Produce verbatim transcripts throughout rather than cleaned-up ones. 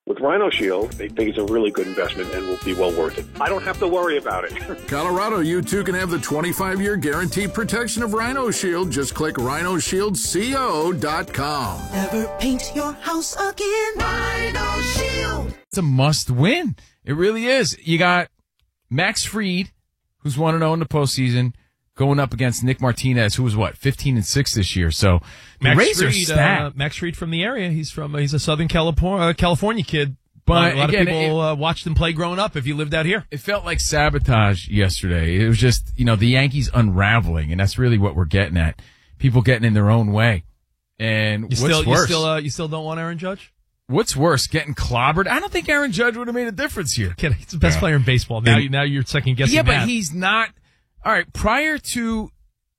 With Rhino Shield, they think it's a really good investment and will be well worth it. I don't have to worry about it. Colorado, you too can have the twenty-five year guaranteed protection of Rhino Shield. Just click rhino shield co dot com. Never paint your house again. Rhino Shield. It's a must win. It really is. You got Max Fried, who's one and oh in the postseason, going up against Nick Martinez, who was what, fifteen and six this year. So Max Rays are Fried, stacked. uh, Max Fried from the area. He's from uh, he's a Southern California uh, California kid. But a lot again, of people it, uh, watched him play growing up. If you lived out here, it felt like sabotage yesterday. It was just, you know, the Yankees unraveling, and that's really what we're getting at. People getting in their own way. And you what's still worse? you still uh, you still don't want Aaron Judge? What's worse, getting clobbered? I don't think Aaron Judge would have made a difference here. Kid, he's the best yeah. player in baseball. Now, you, now you're second guessing. Yeah, but that. he's not. All right, prior to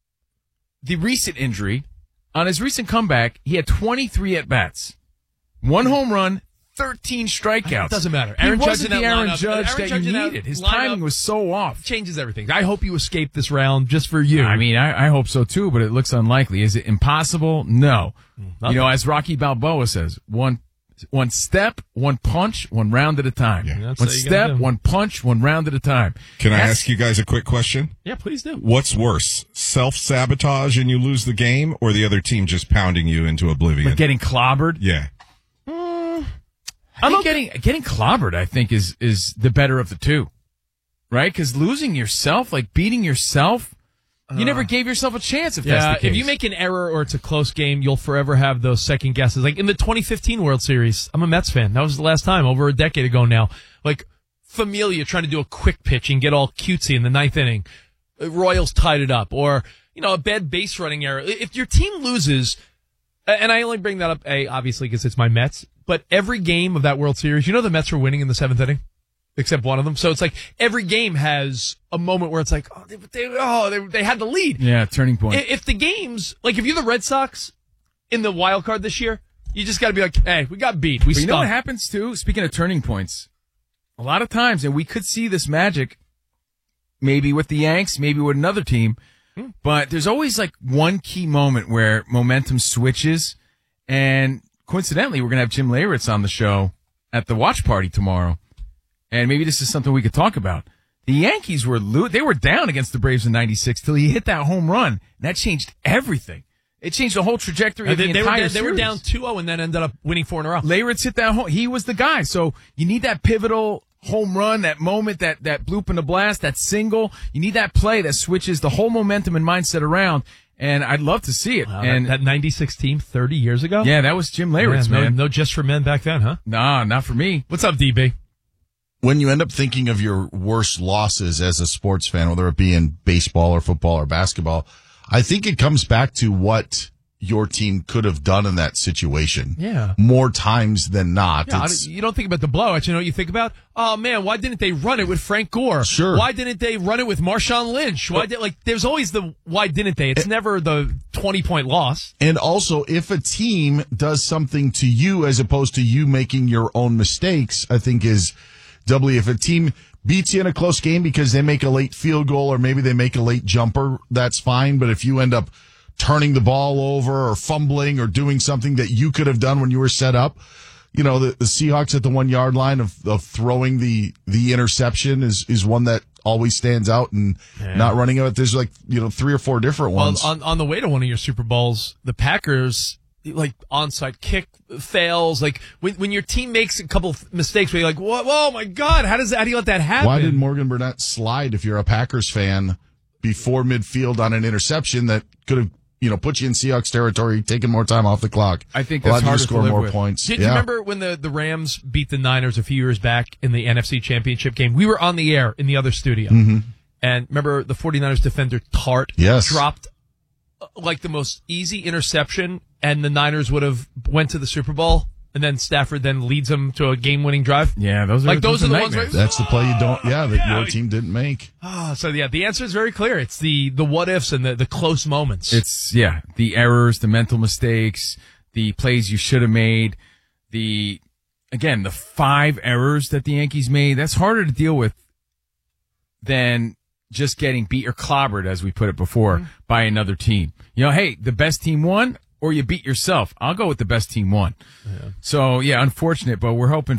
the recent injury, on his recent comeback, he had twenty-three at-bats. One home run, thirteen strikeouts. It doesn't matter. Aaron He Judge wasn't the that Aaron lineup. Judge Aaron that Judge you in needed. that His lineup timing was so off. Changes everything. I hope you escape this round just for you. I mean, I, I hope so too, but it looks unlikely. Is it impossible? No. Nothing. You know, as Rocky Balboa says, one one step, one punch, one round at a time. Yeah. One step, one punch, one round at a time. Can That's, I ask you guys a quick question? Yeah, please do. What's worse, self-sabotage and you lose the game, or the other team just pounding you into oblivion? Like getting clobbered? Yeah. Mm, I think getting getting clobbered, I think, is is the better of the two, right? Because losing yourself, like beating yourself, you uh, never gave yourself a chance. If yeah, that's the case. If you make an error or it's a close game, you'll forever have those second guesses. Like in the twenty fifteen World Series, I'm a Mets fan. That was the last time, over a decade ago now. Like Familia trying to do a quick pitch and get all cutesy in the ninth inning. Royals tied it up, or you know, a bad base running error. If your team loses, and I only bring that up, a obviously because it's my Mets. But every game of that World Series, you know, the Mets were winning in the seventh inning, except one of them. So it's like every game has a moment where it's like, oh, they, they, oh, they, they had the lead. Yeah, turning point. If the games, like if you're the Red Sox in the wild card this year, you just got to be like, hey, we got beat. We but you know stunk. what happens too? Speaking of turning points, a lot of times, and we could see this magic, maybe with the Yanks, maybe with another team, hmm. but there's always like one key moment where momentum switches, and coincidentally, we're going to have Jim Leyritz on the show at the watch party tomorrow. And maybe this is something we could talk about. The Yankees were, lo- they were down against the Braves in ninety-six till he hit that home run. And that changed everything. It changed the whole trajectory uh, of they, the they entire were, series. They were down two oh and then ended up winning four in a row. Leyritz hit that home. He was the guy. So you need that pivotal home run, that moment, that, that bloop in the blast, that single. You need that play that switches the whole momentum and mindset around. And I'd love to see it. Wow, and that, that ninety-six team thirty years ago? Yeah, that was Jim Leyritz, man. man. No, no just for men back then, huh? Nah, not for me. What's up, D B? When you end up thinking of your worst losses as a sports fan, whether it be in baseball or football or basketball, I think it comes back to what your team could have done in that situation. Yeah. More times than not. Yeah, it's, you don't think about the blowout. You know what you think about? Oh, man, why didn't they run it with Frank Gore? Sure. Why didn't they run it with Marshawn Lynch? Why did, like, there's always the why didn't they? It's never the twenty-point loss. And also, if a team does something to you as opposed to you making your own mistakes, I think is doubly. If a team beats you in a close game because they make a late field goal or maybe they make a late jumper, that's fine. But if you end up turning the ball over or fumbling or doing something that you could have done when you were set up, you know, the, the Seahawks at the one yard line of, of throwing the, the interception is, is one that always stands out, and yeah. not running it. There's like, you know, three or four different ones. On, on, on the way to one of your Super Bowls, the Packers, like onside kick fails. Like when, when your team makes a couple mistakes where you're like, whoa, whoa, my God, how does that, how do you let that happen? Why did Morgan Burnett slide if you're a Packers fan before midfield on an interception that could have, you know, put you in Seahawks territory, taking more time off the clock? I think that's hard to score live more with. points. Did yeah. you remember when the, the Rams beat the Niners a few years back in the N F C Championship game? We were on the air in the other studio. Mm-hmm. And remember the 49ers defender Tart yes. dropped uh, like the most easy interception, and the Niners would have went to the Super Bowl, and then Stafford then leads them to a game-winning drive. Yeah, those are like those, those are are the ones. Where, That's the play you don't. Yeah, that yeah, your team didn't make. Oh, so yeah, the answer is very clear. It's the the what ifs and the the close moments. It's yeah, the errors, the mental mistakes, the plays you should have made, the again the five errors that the Yankees made. That's harder to deal with than just getting beat or clobbered, as we put it before, mm-hmm. by another team. You know, hey, the best team won, or you beat yourself. I'll go with the best team won. Yeah. So yeah, unfortunate, but we're hoping